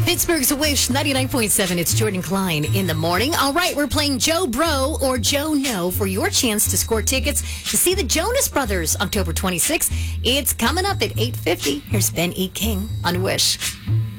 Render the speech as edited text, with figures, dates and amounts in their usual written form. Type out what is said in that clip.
Pittsburgh's Wish 99.7. It's Jordan Klein in the morning. All right, we're playing Joe Bro or Joe No for your chance to score tickets to see the Jonas Brothers October 26th. It's coming up at 8:50. Here's Ben E. King on Wish.